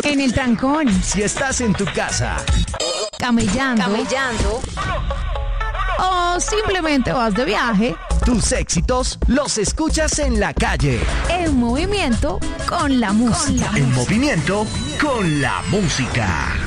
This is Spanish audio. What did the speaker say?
En el trancón. Si estás en tu casa. Camellando. O simplemente vas de viaje. Tus éxitos los escuchas en la calle. En movimiento con la música. En movimiento con la música.